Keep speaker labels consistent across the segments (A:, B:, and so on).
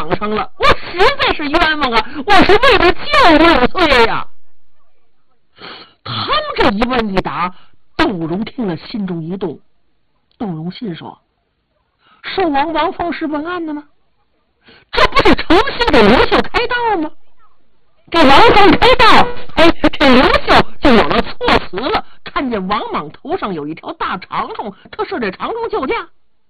A: 绑上了，我实在是冤枉啊！我是为了救6岁呀！他们这一问一答，窦融听了心中一动。窦融心说：寿王王峰是问案的吗？这不是诚心给刘秀开道吗？给王峰开道，这刘秀就有了措辞了。看见王莽头上有一条大长虫，他射这长虫救驾。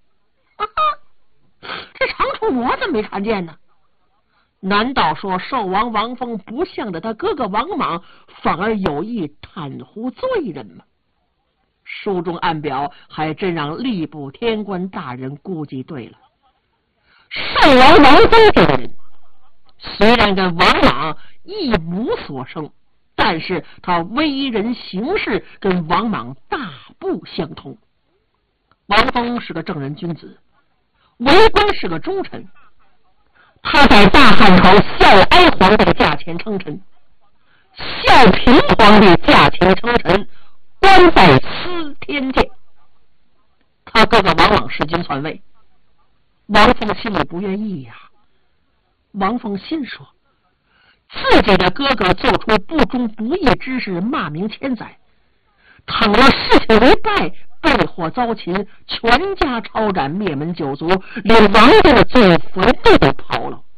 A: 这长虫我怎么没看见呢？难道说寿王王峰不向着他哥哥王莽，反而有意袒护罪人吗？书中暗表还真让吏部天官大人估计对了。寿王王峰这个人虽然跟王莽一母所生，但是他为人行事跟王莽大不相同。王峰是个正人君子，为官是个忠臣，他在大汉朝孝哀皇帝驾前称臣，孝平皇帝驾前称臣，官在司天监。他哥哥王莽弑君篡位，王峰心里不愿意呀。王峰心说，自己的哥哥做出不忠不义之事，骂名千载，倘若事情为败，被祸遭擒，全家抄斩，灭门九族，连王家的祖坟都得刨了。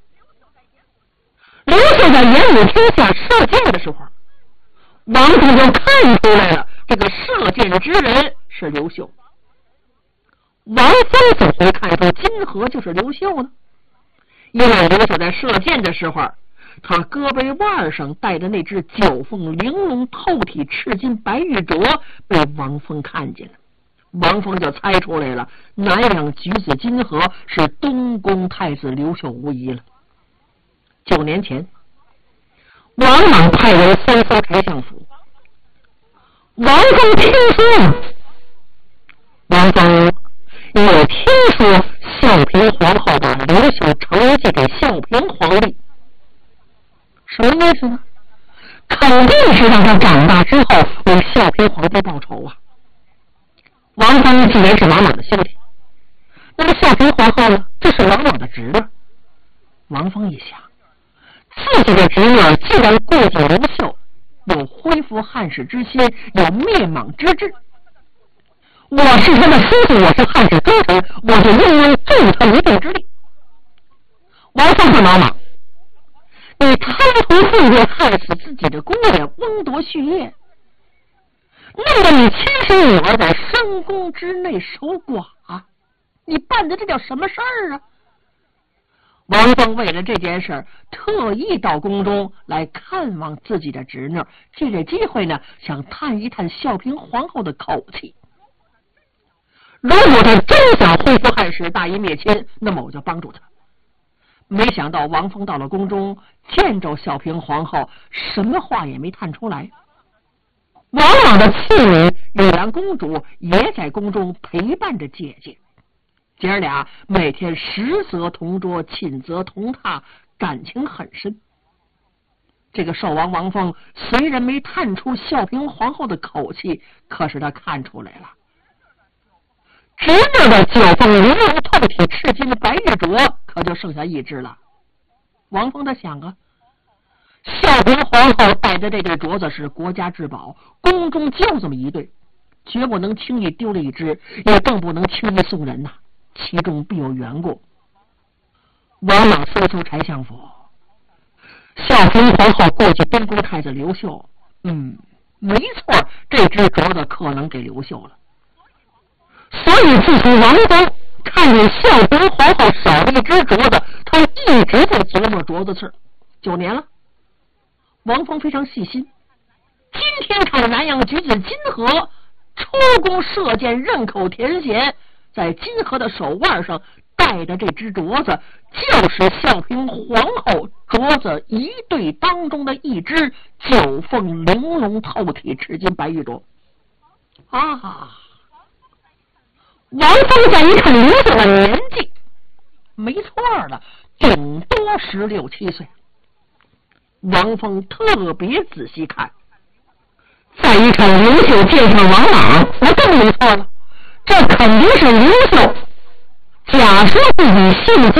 A: 刘秀在演武天下射箭的时候，王峰就看出来了，这个射箭之人是刘秀。王峰怎么会看出金河就是刘秀呢？因为刘秀在射箭的时候，他胳膊腕上戴的那只9凤玲珑透体赤金白玉镯被王峰看见了，王峰就猜出来了，南阳举子金河是东宫太子刘秀无疑了。9年前，王莽派人搜丞相府，王峰听说，王峰因为听说孝平皇后把刘秀承继给孝平皇帝，什么意思呢？肯定是让他长大之后为孝平皇帝报仇啊！王峰既然是王莽的兄弟，那么孝平皇后呢？这是王莽的侄女。王峰一想，自己的侄女既然顾及刘秀，有恢复汉室之心，有灭莽之志，我是他的叔叔，我是汉室忠臣，我就应用助他一臂之力。王峰问王莽，你贪图富贵，害死自己的姑爷，翁夺婿业，弄得你亲生女儿在深宫之内守寡，你办的这叫什么事儿啊？王峰为了这件事特意到宫中来看望自己的侄女，借这机会呢，想探一探孝平皇后的口气。如果他真想恢复汉室，大义灭亲，那么我就帮助他。没想到王峰到了宫中，见着孝平皇后，什么话也没探出来。王莽的次女玉兰公主也在宫中陪伴着姐姐，姐儿俩每天食则同桌，寝则同榻，感情很深。这个寿王王峰虽然没探出孝平皇后的口气，可是他看出来了，侄女的9凤玲珑透体赤金白玉镯可就剩下一只了。王峰他想啊，孝平皇后戴的这对镯子是国家至宝，宫中就这么一对，绝不能轻易丢了一只，也更不能轻易送人呐，其中必有缘故。王莽搜求柴相府，孝平皇后过继东宫太子刘秀，没错，这只镯子可能给刘秀了。所以自从王峰看见孝平皇后少了一只镯子，他一直在琢磨镯子事。9年了，王峰非常细心。今天看南阳举子金河出宫射箭，刃口填弦，在金河的手腕上戴的这只镯子，就是孝平皇后镯子一对当中的一只9凤玲珑透体赤金白玉镯啊！王峰再一看刘秀的年纪，没错了，顶多16、17岁。王峰特别仔细看，再一看刘秀见上王莽，那更没错了，这肯定是刘秀假设自己性急